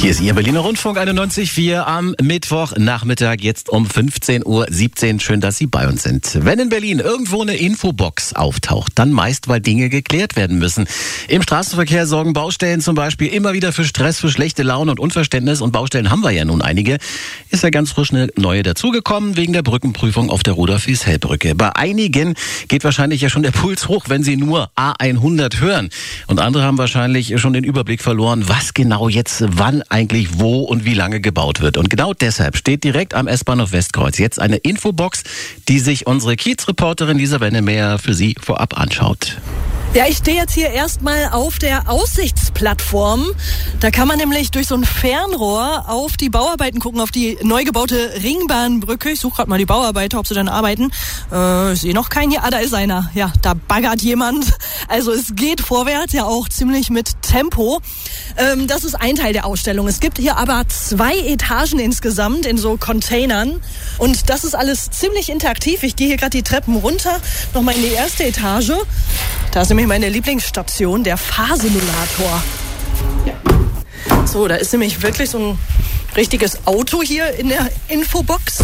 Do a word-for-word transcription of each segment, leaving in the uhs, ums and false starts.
Hier ist Ihr Berliner Rundfunk einundneunzig Komma vier am Mittwochnachmittag, jetzt um fünfzehn Uhr siebzehn. Schön, dass Sie bei uns sind. Wenn in Berlin irgendwo eine Infobox auftaucht, dann meist, weil Dinge geklärt werden müssen. Im Straßenverkehr sorgen Baustellen zum Beispiel immer wieder für Stress, für schlechte Laune und Unverständnis. Und Baustellen haben wir ja nun einige. Ist ja ganz frisch eine neue dazugekommen, wegen der Brückenprüfung auf der Rudolf-Wieshell-Brücke. Bei einigen geht wahrscheinlich ja schon der Puls hoch, wenn sie nur A hundert hören. Und andere haben wahrscheinlich schon den Überblick verloren, was genau jetzt wann eigentlich wo und wie lange gebaut wird. Und genau deshalb steht direkt am S-Bahnhof Westkreuz jetzt eine Infobox, die sich unsere Kiezreporterin Lisa Wennemeyer für Sie vorab anschaut. Ja, ich stehe jetzt hier erstmal auf der Aussichtsplattform. Da kann man nämlich durch so ein Fernrohr auf die Bauarbeiten gucken, auf die neu gebaute Ringbahnbrücke. Ich suche gerade mal die Bauarbeiter, ob sie dann arbeiten. Äh, ich sehe noch keinen hier. Ah, da ist einer. Ja, da baggert jemand. Also es geht vorwärts, ja auch ziemlich mit Tempo. Ähm, das ist ein Teil der Ausstellung. Es gibt hier aber zwei Etagen insgesamt in so Containern. Und das ist alles ziemlich interaktiv. Ich gehe hier gerade die Treppen runter, nochmal in die erste Etage. Da ist nämlich meine Lieblingsstation, der Fahrsimulator. Ja. So, da ist nämlich wirklich so ein richtiges Auto hier in der Infobox.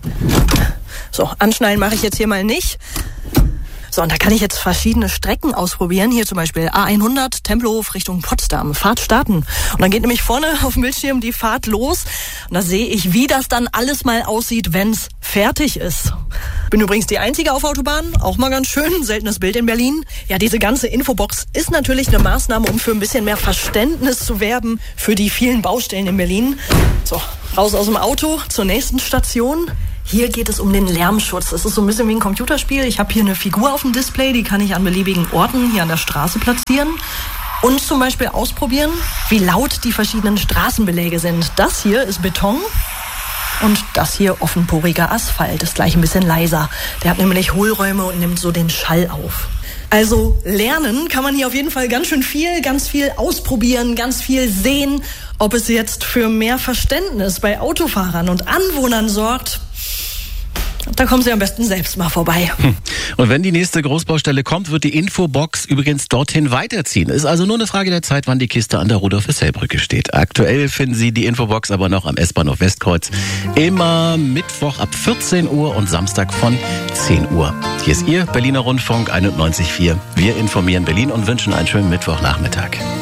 So, anschnallen mache ich jetzt hier mal nicht. So, und da kann ich jetzt verschiedene Strecken ausprobieren. Hier zum Beispiel A hundert, Tempelhof Richtung Potsdam. Fahrt starten. Und dann geht nämlich vorne auf dem Bildschirm die Fahrt los. Und da sehe ich, wie das dann alles mal aussieht, wenn's fertig ist. Bin übrigens die Einzige auf Autobahn. Auch mal ganz schön. Seltenes Bild in Berlin. Ja, diese ganze Infobox ist natürlich eine Maßnahme, um für ein bisschen mehr Verständnis zu werben für die vielen Baustellen in Berlin. So, raus aus dem Auto zur nächsten Station. Hier geht es um den Lärmschutz. Das ist so ein bisschen wie ein Computerspiel. Ich habe hier eine Figur auf dem Display, die kann ich an beliebigen Orten hier an der Straße platzieren. Und zum Beispiel ausprobieren, wie laut die verschiedenen Straßenbeläge sind. Das hier ist Beton und das hier offenporiger Asphalt. Ist gleich ein bisschen leiser. Der hat nämlich Hohlräume und nimmt so den Schall auf. Also lernen kann man hier auf jeden Fall ganz schön viel, ganz viel ausprobieren, ganz viel sehen. Ob es jetzt für mehr Verständnis bei Autofahrern und Anwohnern sorgt, da kommen Sie am besten selbst mal vorbei. Und wenn die nächste Großbaustelle kommt, wird die Infobox übrigens dorthin weiterziehen. Ist also nur eine Frage der Zeit, wann die Kiste an der Rudolf-Wieshell-Brücke steht. Aktuell finden Sie die Infobox aber noch am S-Bahnhof Westkreuz. Immer Mittwoch ab vierzehn Uhr und Samstag von zehn Uhr. Hier ist Ihr Berliner Rundfunk einundneunzig Komma vier. Wir informieren Berlin und wünschen einen schönen Mittwochnachmittag.